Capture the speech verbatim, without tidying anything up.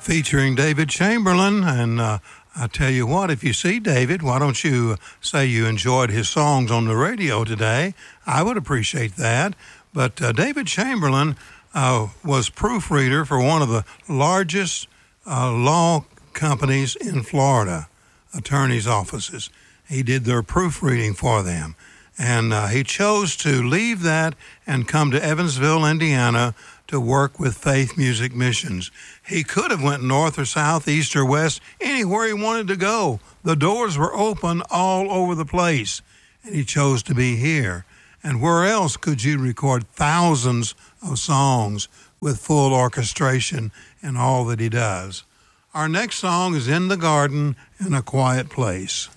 featuring David Chamberlain. And uh, I tell you what, if you see David, why don't you say you enjoyed his songs on the radio today? I would appreciate that. But uh, David Chamberlain uh, was proofreader for one of the largest uh, law companies in Florida, attorneys' offices. He did their proofreading for them. And uh, he chose to leave that and come to Evansville, Indiana, to work with Faith Music Missions. He could have went north or south, east or west, anywhere he wanted to go. The doors were open all over the place, and he chose to be here. And where else could you record thousands of songs with full orchestration and all that he does? Our next song is In the Garden in a Quiet Place.